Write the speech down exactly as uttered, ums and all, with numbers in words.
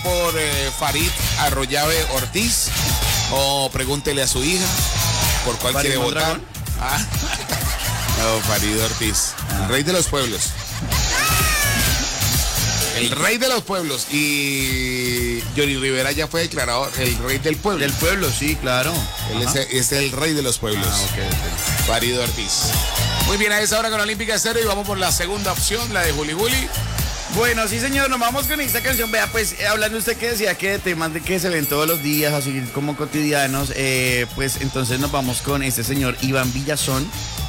por eh, Farid Arroyave Ortiz o pregúntele a su hija por cuál quiere votar. Ah. No, Farid Ortiz, ah. el rey de los pueblos. El rey de los pueblos. Y Johnny Rivera ya fue declarado el rey del pueblo. Del pueblo, sí, claro. Él es, es el rey de los pueblos. Ah, okay, okay. Farid Ortiz. Muy bien, a esa hora con Olímpica Estéreo y vamos por la segunda opción, la de Juli Juli. Bueno, sí señor, nos vamos con esta canción. Vea, pues, eh, hablando usted que decía que de temas de que se ven todos los días, así como cotidianos, eh, pues entonces nos vamos con este señor Iván Villazón,